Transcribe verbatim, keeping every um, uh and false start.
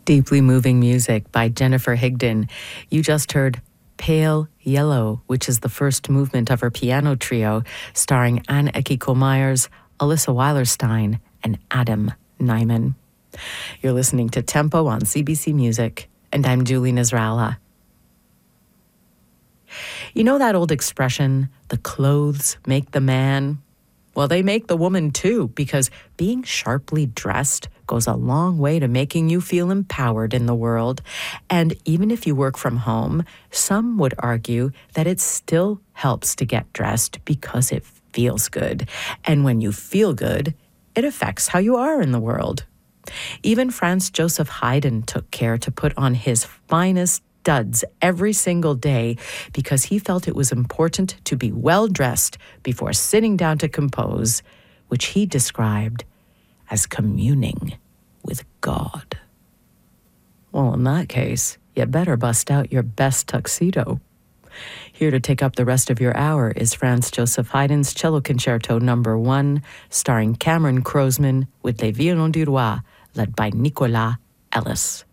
Deeply moving music by Jennifer Higdon. You just heard Pale Yellow, which is the first movement of her piano trio, starring Anne Ekiko Myers, Alyssa Weilerstein, and Adam Nyman. You're listening to Tempo on C B C Music, and I'm Julie Nasrallah. You know that old expression, the clothes make the man? Well, they make the woman too, because being sharply dressed goes a long way to making you feel empowered in the world. And even if you work from home, some would argue that it still helps to get dressed because it feels good. And when you feel good, it affects how you are in the world. Even Franz Joseph Haydn took care to put on his finest duds every single day because he felt it was important to be well-dressed before sitting down to compose, which he described as communing with God. Well, in that case, you better bust out your best tuxedo. Here to take up the rest of your hour is Franz Joseph Haydn's Cello Concerto Number One, starring Cameron Croasman with Les Violons du Roi, led by Nicolas Ellis.